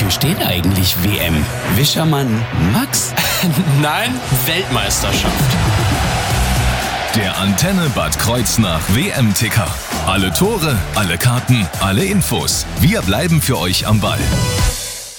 Wofür steht eigentlich WM? Wischermann Max? Nein, Weltmeisterschaft. Der Antenne Bad Kreuznach WM-Ticker. Alle Tore, alle Karten, alle Infos. Wir bleiben für euch am Ball.